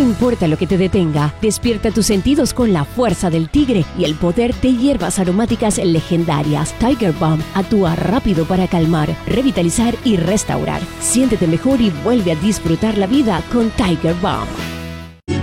importa lo que te detenga, despierta tus sentidos con la fuerza del tigre y el poder de hierbas aromáticas legendarias. Tiger Balm actúa rápido para calmar, revitalizar y restaurar. Siéntete mejor y vuelve a disfrutar la vida con Tiger Balm.